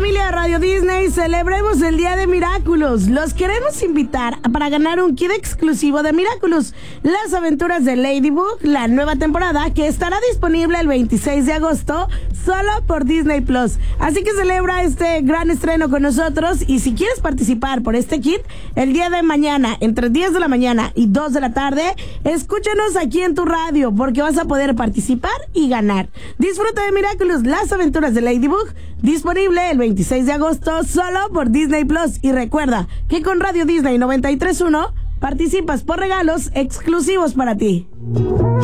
Familia de Radio Disney, celebremos el Día de Miraculous. Los queremos invitar para ganar un kit exclusivo de Miraculous, Las Aventuras de Ladybug, la nueva temporada que estará disponible el 26 de agosto solo por Disney Plus. Así que celebra este gran estreno con nosotros y si quieres participar por este kit, el día de mañana, entre 10 de la mañana y 2 de la tarde, escúchanos aquí en tu radio porque vas a poder participar y ganar. Disfruta de Miraculous, Las Aventuras de Ladybug, disponible el 26 de agosto solo por Disney Plus. Y recuerda que con Radio Disney 93.1 participas por regalos exclusivos para ti.